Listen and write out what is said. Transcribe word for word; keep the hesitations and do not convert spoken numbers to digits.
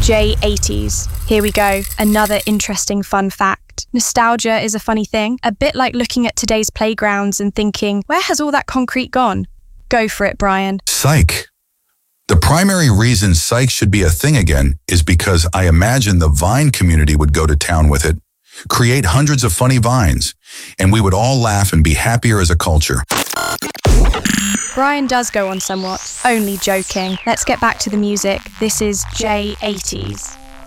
J eighties. Here we go, another interesting fun fact. Nostalgia is a funny thing, a bit like looking at today's playgrounds and thinking, where has all that concrete gone? Go for it, Brian. Psych. The primary reason Psych should be a thing again is because I imagine the Vine community would go to town with it, create hundreds of funny vines, and we would all laugh and be happier as a culture. Brian does go on somewhat, only joking. Let's get back to the music. This is J eighties.